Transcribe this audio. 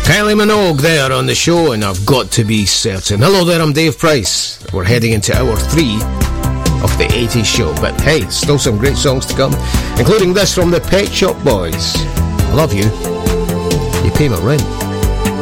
Kylie Minogue there on the show, and I've got to be certain. Hello there, I'm Dave Price. We're heading into hour 3 of the 80s show, but hey, still some great songs to come, including this from the Pet Shop Boys. I love you. You pay my rent.